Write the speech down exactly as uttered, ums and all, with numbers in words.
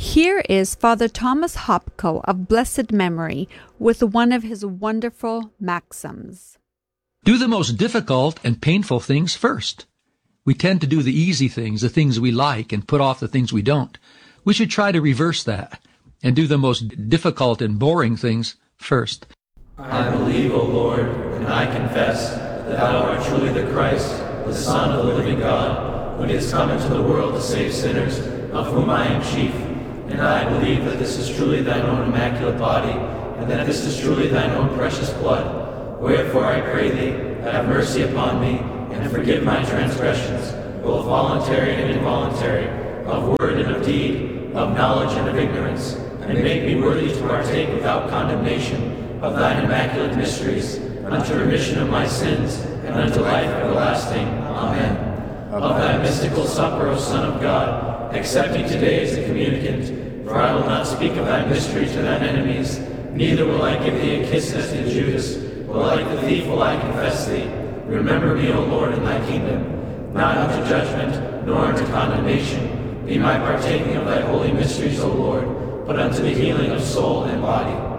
Here is Father Thomas Hopko of blessed memory with one of his wonderful maxims. Do the most difficult and painful things first. We tend to do the easy things, the things we like, and put off the things we don't. We should try to reverse that and do the most difficult and boring things first. I believe, O Lord, and I confess that thou art truly the Christ, the Son of the living God, who didst come into the world to save sinners, of whom I am chief. And I believe that this is truly thine own immaculate body, and that this is truly thine own precious blood. Wherefore I pray thee, have mercy upon me, and forgive my transgressions, both voluntary and involuntary, of word and of deed, of knowledge and of ignorance, and make me worthy to partake without condemnation of thine immaculate mysteries, unto remission of my sins, and unto life everlasting. Amen. Of thy mystical supper, O Son of God, accept me today as a communicant, for I will not speak of thy mystery to thine enemies, neither will I give thee a kiss as to Judas, but like the thief will I confess thee. Remember me, O Lord, in thy kingdom, not unto judgment, nor unto condemnation. Be my partaking of thy holy mysteries, O Lord, but unto the healing of soul and body.